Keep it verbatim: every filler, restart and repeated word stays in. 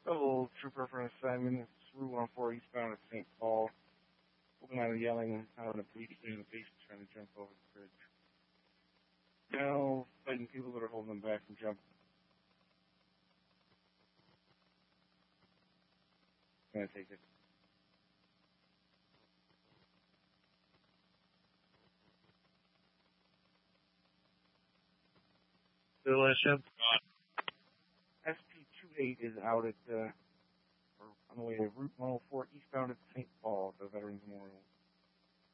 Double trooper for an assignment. It's Route one oh four eastbound at Saint Paul. Open out of yelling, out in the police in the basement trying to jump over the bridge. Now, fighting people that are holding them back from jumping. Gonna take it. The last ship? S P twenty-eight is out at, uh, or on the way to Route one oh four eastbound at Saint Paul, the Veterans Memorial.